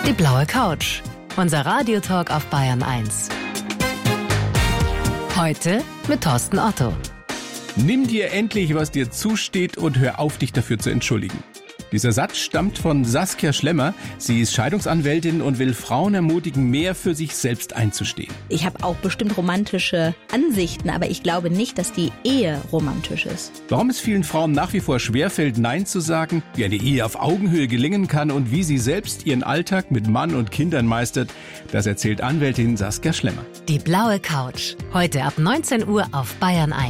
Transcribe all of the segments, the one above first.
Die blaue Couch. Unser Radiotalk auf Bayern 1. Heute mit Thorsten Otto. Nimm dir endlich, was dir zusteht und hör auf, dich dafür zu entschuldigen. Dieser Satz stammt von Saskia Schlemmer. Sie ist Scheidungsanwältin und will Frauen ermutigen, mehr für sich selbst einzustehen. Ich habe auch bestimmt romantische Ansichten, aber ich glaube nicht, dass die Ehe romantisch ist. Warum es vielen Frauen nach wie vor schwerfällt, Nein zu sagen, wie eine Ehe auf Augenhöhe gelingen kann und wie sie selbst ihren Alltag mit Mann und Kindern meistert, das erzählt Anwältin Saskia Schlemmer. Die blaue Couch. Heute ab 19 Uhr auf Bayern 1.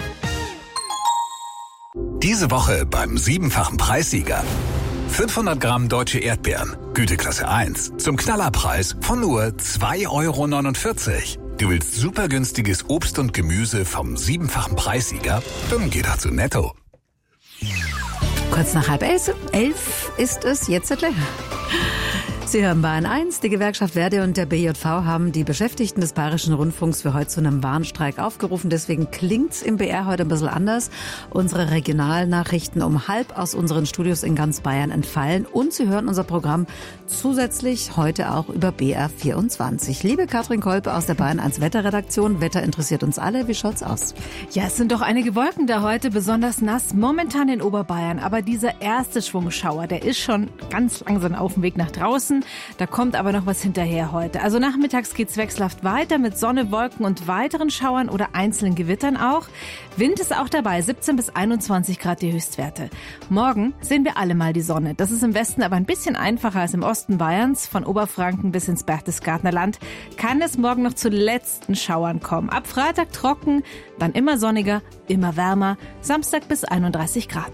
Diese Woche beim 7-fachen Preissieger. 500 Gramm deutsche Erdbeeren, Güteklasse 1, zum Knallerpreis von nur 2,49 €. Du willst super günstiges Obst und Gemüse vom 7-fachen Preissieger? Dann geh doch zu Netto. Kurz nach 10:30 ist es jetzt gleich. Sie hören Bayern 1. Die Gewerkschaft Verdi und der BJV haben die Beschäftigten des Bayerischen Rundfunks für heute zu einem Warnstreik aufgerufen. Deswegen klingt's im BR heute ein bisschen anders. Unsere Regionalnachrichten um 12:30 aus unseren Studios in ganz Bayern entfallen. Und Sie hören unser Programm zusätzlich heute auch über BR24. Liebe Katrin Kolpe aus der Bayern 1 Wetterredaktion. Wetter interessiert uns alle. Wie schaut's aus? Ja, es sind doch einige Wolken da heute, besonders nass momentan in Oberbayern. Aber dieser erste Schwungschauer, der ist schon ganz langsam auf dem Weg nach draußen. Da kommt aber noch was hinterher heute. Also nachmittags geht's wechselhaft weiter mit Sonne, Wolken und weiteren Schauern oder einzelnen Gewittern auch. Wind ist auch dabei, 17 bis 21 Grad die Höchstwerte. Morgen sehen wir alle mal die Sonne. Das ist im Westen aber ein bisschen einfacher als im Osten Bayerns. Von Oberfranken bis ins Berchtesgadener Land kann es morgen noch zu letzten Schauern kommen. Ab Freitag trocken, dann immer sonniger, immer wärmer. Samstag bis 31 Grad.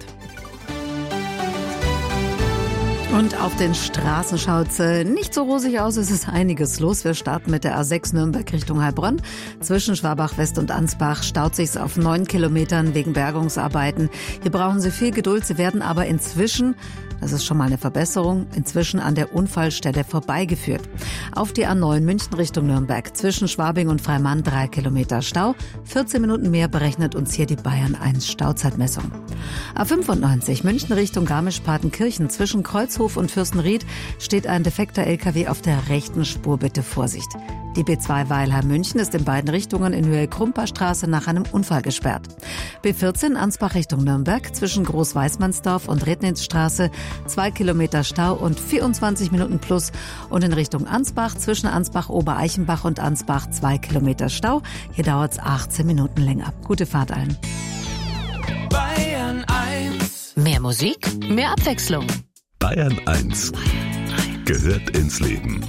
Und auf den Straßen schaut's nicht so rosig aus. Es ist einiges los. Wir starten mit der A6 Nürnberg Richtung Heilbronn. Zwischen Schwabach West und Ansbach staut sich's auf 9 Kilometern wegen Bergungsarbeiten. Hier brauchen Sie viel Geduld. Sie werden aber inzwischen, das ist schon mal eine Verbesserung, inzwischen an der Unfallstelle vorbeigeführt. Auf die A9 München Richtung Nürnberg. Zwischen Schwabing und Freimann 3 Kilometer Stau. 14 Minuten mehr berechnet uns hier die Bayern 1 Stauzeitmessung. A95 München Richtung Garmisch-Partenkirchen. Zwischen Kreuzhof und Fürstenried steht ein defekter LKW auf der rechten Spur. Bitte Vorsicht. Die B2 Weilheim München ist in beiden Richtungen in Höhe Krumperstraße nach einem Unfall gesperrt. B14 Ansbach Richtung Nürnberg zwischen Großweißmannsdorf und Rednitzstraße 2 Kilometer Stau und 24 Minuten plus. Und in Richtung Ansbach zwischen Ansbach-Obereichenbach und Ansbach 2 Kilometer Stau. Hier dauert es 18 Minuten länger. Gute Fahrt allen. Bayern 1. Mehr Musik, mehr Abwechslung. Bayern 1 gehört ins Leben.